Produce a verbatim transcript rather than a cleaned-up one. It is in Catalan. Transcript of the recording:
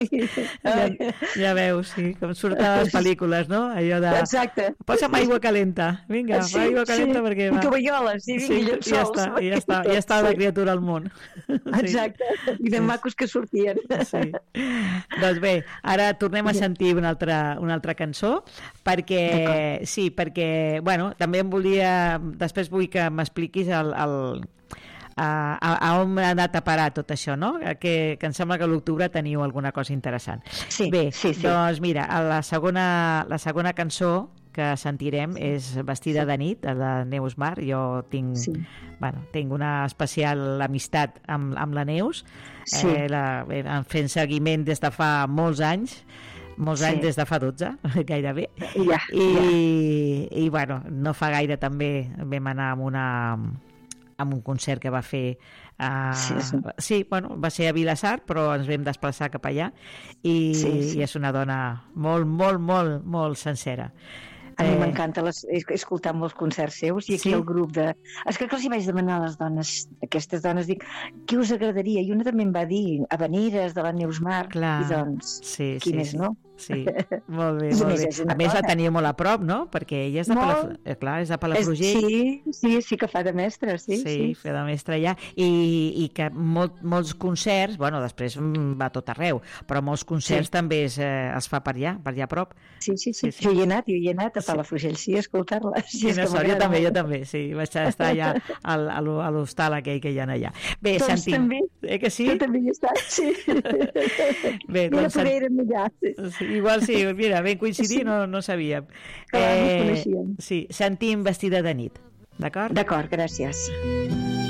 Ja, ja veus, sí, com surt a les pel·lícules, no? Allò de... Exacte. Posa'm aigua calenta, vinga, Sí, aigua calenta sí. perquè I va. tovalloles, i Sí, vinga, i ja està, llençols. i ja està, ja està la criatura al món. Exacte, i de macos que sortien. Sí. Doncs bé, ara tornem a sentir una altra, una altra cançó, perquè, sí, perquè, bueno, també em volia, després vull que m'expliquis el, el, a, a, a on ha anat a parar tot això, no? Que, que em sembla que a l'octubre teniu alguna cosa interessant. Sí, bé, sí, sí. doncs mira, la segona, la segona cançó que sentirem és Vestida de nit, de la Neus Mar. Jo tinc, Sí. bueno, tinc una especial amistat amb, amb la Neus, Sí. eh, la, eh, fent seguiment des de fa molts anys, molts Sí. anys des de fa dotze, gairebé. Ja, I, ja. i bueno, no fa gaire també vam anar amb una amb un concert que va fer uh, Sí, sí. sí, bueno, va ser a Vilassar, però ens vam desplaçar cap allà i, Sí, sí. i és una dona molt, molt, molt, molt sencera. A mi Eh, m'encanta les- escoltar molts concerts seus i aquí Sí? el grup de... És que els hi vaig demanar a les dones, aquestes dones, dic, què us agradaria? I una també em va dir, Avenires, de la Neus Mar, Clar. i doncs, Sí, qui sí, més, sí. no? Sí, molt bé, I a molt més bé. és una A més la dona. tenia molt a prop, no? Perquè ella és de, Molt. Palaf... eh, clar, és de És, Palafrugell. sí, sí, sí que fa de mestre, sí. Sí, sí. fer de mestre ja, i, i que molt, molts concerts, bueno, després mm, va a tot arreu, però molts concerts Sí. també es, eh, es fa per allà, per allà a prop. Sí, sí, Sí, sí, sí. Jo hi he anat, jo hi he anat a Palafrugell, sí, a escoltar-la. Sí, és Quina que sort, jo m'agrada també, molt. jo també, sí, vaig estar allà al, a l'ho- a l'hostal aquell que hi ha allà. Bé, Doncs sentim. també. Eh que sí? Jo també hi he estat, sí. Bé, Mira, doncs, poder érem allà. Sí. sí, igual sí, mira, ben coincidir, Sí. no, no sabíem. Clar, no ens coneixíem. Sí, sentim Vestida de nit, d'acord? D'acord, gràcies.